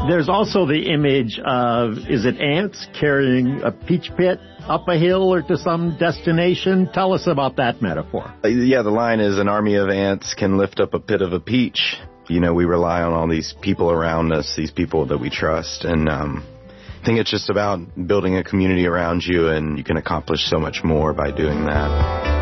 There's also the image of, is it ants carrying a peach pit up a hill or to some destination? Tell us about that metaphor. Yeah, the line is, an army of ants can lift up a pit of a peach. You know, we rely on all these people around us, these people that we trust. And I think it's just about building a community around you, and you can accomplish so much more by doing that.